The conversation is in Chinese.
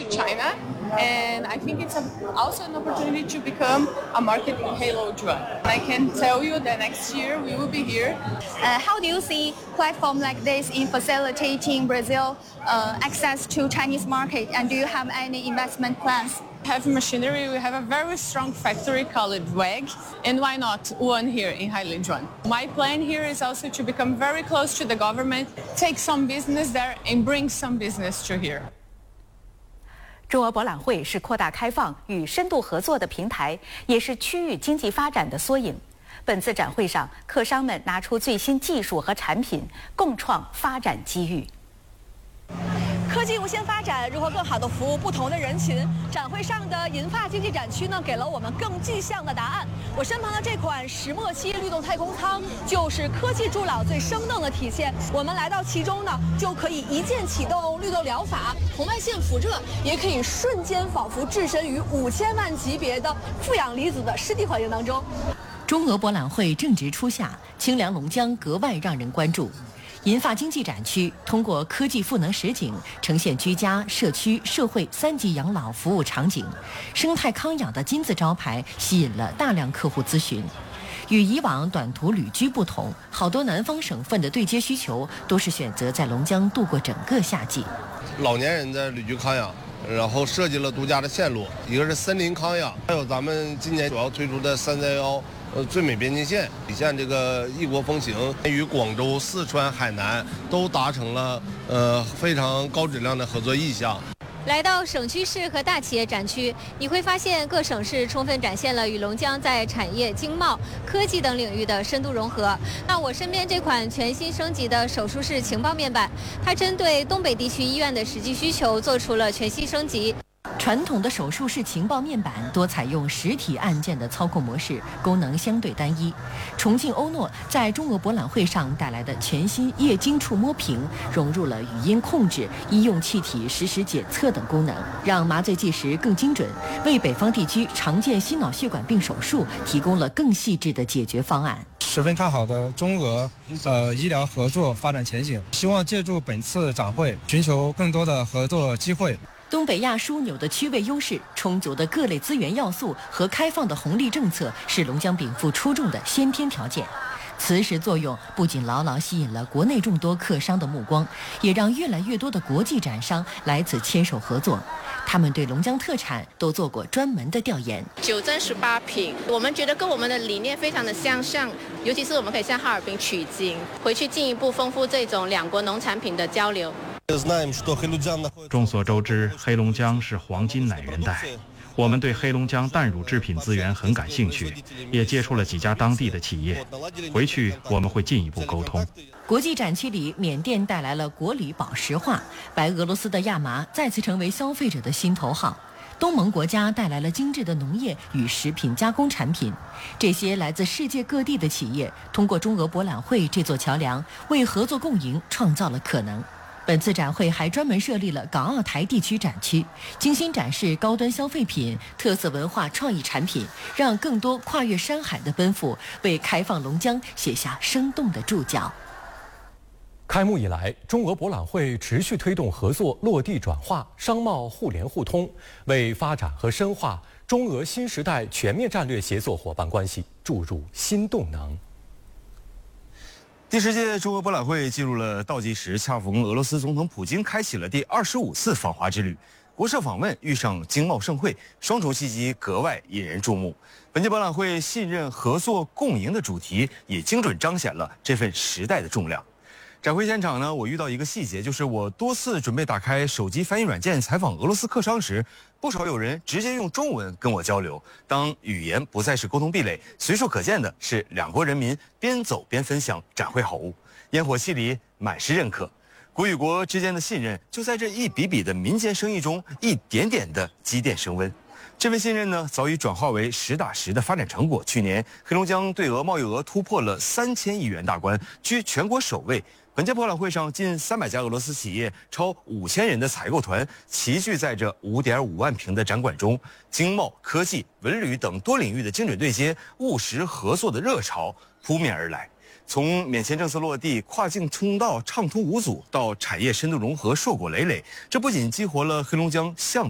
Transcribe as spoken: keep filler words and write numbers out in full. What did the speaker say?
to China, and I think it's a, also an opportunity to become a market in Heilongjiang. I can tell you that next year we will be here. Uh, how do you see platform like this in facilitating Brazil uh, access to Chinese market, and do you have any investment plans? Heavy machinery, we have a very strong factory called W E G, and why not one here in Heilongjiang? My plan here is also to become very close to the government, take some business there and bring some business to here. 中俄博览会是扩大开放与深度合作的平台，也是区域经济发展的缩影。本次展会上，客商们拿出最新技术和产品，共创发展机遇。 科技无限发展，如何更好地服务不同的人群？展会上的银发经济展区呢，给了我们更具象的答案。我身旁的这款石墨烯律动太空舱，就是科技助老最生动的体现。我们来到其中呢，就可以一键启动绿豆疗法，红外线辐射也可以瞬间仿佛置身于五千万级别的负氧离子的湿地环境当中。 中俄博览会正值初夏，清凉龙江格外让人关注。 银发经济展区通过科技赋能实景，呈现居家、社区、社会三级养老服务场景，生态康养的金字招牌吸引了大量客户咨询。与以往短途旅居不同，好多南方省份的对接需求都是选择在龙江度过整个夏季。 老年人的旅居康养，然后设计了独家的线路，一个是森林康养，还有咱们今年主要推出的三三幺。 呃，最美边境线体现这个异国风情，与广州、四川、海南都达成了呃非常高质量的合作意向。 来到省区市和大企业展区，你会发现各省市充分展现了与龙江在产业、经贸、科技等领域的深度融合。那我身边这款全新升级的手术室情报面板，它针对东北地区医院的实际需求做出了全新升级。 传统的手术室情报面板多采用实体按键的操控模式，功能相对单一。重庆欧诺在中俄博览会上带来的全新液晶触摸屏，融入了语音控制、医用气体实时检测等功能，让麻醉计时更精准，为北方地区常见心脑血管病手术提供了更细致的解决方案。 十分看好的中俄呃医疗合作发展前景，希望借助本次展会，寻求更多的合作机会。 东北亚枢纽的区位优势、充足的各类资源要素和开放的红利政策，是龙江禀赋出众的先天条件。磁石作用不仅牢牢吸引了国内众多客商的目光，也让越来越多的国际展商来此牵手合作。他们对龙江特产都做过专门的调研。 九增十八品，我们觉得跟我们的理念非常的相像，尤其是我们可以向哈尔滨取经，回去进一步丰富这种两国农产品的交流。 众所周知，黑龙江是黄金奶源带。我们对黑龙江蛋乳制品资源很感兴趣，也接触了几家当地的企业。回去我们会进一步沟通。 国际展区里，缅甸带来了国旅宝石化，白俄罗斯的亚麻再次成为消费者的心头好。 东盟国家带来了精致的农业与食品加工产品，这些来自世界各地的企业通过中俄博览会这座桥梁，为合作共赢创造了可能。本次展会还专门设立了港澳台地区展区，精心展示高端消费品、特色文化创意产品，让更多跨越山海的奔赴，为开放龙江写下生动的注脚。 开幕以来，中俄博览会持续推动合作落地转化、商贸互联互通，为发展和深化中俄新时代全面战略协作伙伴关系注入新动能。 第十届中俄博览会进入了倒计时，恰逢俄罗斯总统普京开启了第二十五次访华之旅，国事访问遇上经贸盛会，双重袭击格外引人注目。本届博览会信任、合作、共赢的主题也精准彰显了这份时代的重量。 展会现场呢，我遇到一个细节，就是我多次准备打开手机翻译软件采访俄罗斯客商时，不少有人直接用中文跟我交流。当语言不再是沟通壁垒，随处可见的是两国人民边走边分享展会好物，烟火气里满是认可。国与国之间的信任，就在这一笔笔的民间生意中，一点点的积淀升温。 这份信任呢，早已转化为实打实的发展成果。去年，黑龙江对俄贸易额突破了三千亿元大关，居全国首位。本届博览会上，近三百家俄罗斯企业、超五千人的采购团齐聚在这五点五万平的展馆中，经贸、科技、文旅等多领域的精准对接、务实合作的热潮扑面而来。从免签政策落地、跨境通道畅通无阻，到产业深度融合硕果累累，这不仅激活了黑龙江向